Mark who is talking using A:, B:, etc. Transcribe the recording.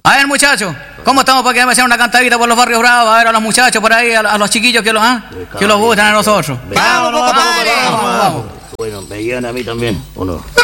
A: A ver, muchachos, ¿cómo estamos para que me hagan una cantadita por los barrios bravos? A ver, a los muchachos por ahí, a los chiquillos que los gustan a nosotros.
B: Vamos, compadre.
A: Vamos.
C: Bueno, me llevan a mí también, ¿o no?